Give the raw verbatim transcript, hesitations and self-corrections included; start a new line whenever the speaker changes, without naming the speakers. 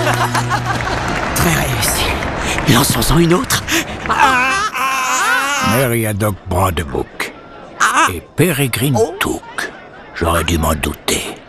Très réussi. Lançons-en une autre.
Meriadoc Brandebook et Peregrine Took. J'aurais dû m'en douter.